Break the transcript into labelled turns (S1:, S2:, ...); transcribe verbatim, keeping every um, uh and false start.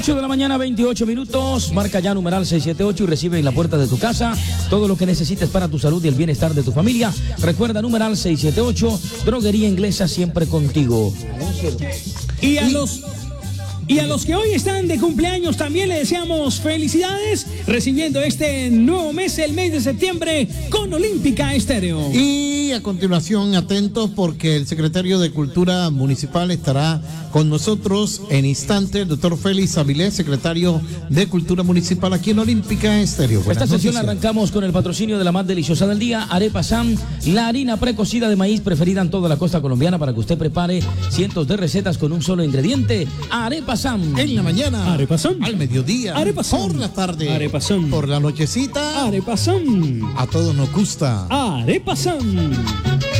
S1: ocho de la mañana, veintiocho minutos. Marca ya numeral seiscientos setenta y ocho y recibe en la puerta de tu casa todo lo que necesites para tu salud y el bienestar de tu familia. Recuerda, numeral seiscientos setenta y ocho, droguería inglesa, siempre contigo.
S2: Y a los... Y a los que hoy están de cumpleaños también le deseamos felicidades, recibiendo este nuevo mes, el mes de septiembre, con Olímpica Estéreo.
S3: Y a continuación, atentos porque el secretario de Cultura Municipal estará con nosotros en instante, el doctor Félix Avilés, secretario de Cultura Municipal aquí en Olímpica Estéreo.
S1: Esta sesión arrancamos con el patrocinio de la más deliciosa del día, Arepa Sam, la harina precocida de maíz preferida en toda la costa colombiana para que usted prepare cientos de recetas con un solo ingrediente. Arepa Sam.
S3: En la mañana,
S2: Arepa Sam.
S3: Al mediodía,
S2: Arepa Sam.
S3: por la tarde,
S2: Arepa Sam.
S3: por la nochecita,
S2: Arepa Sam.
S3: a todos nos gusta
S2: Arepa Sam.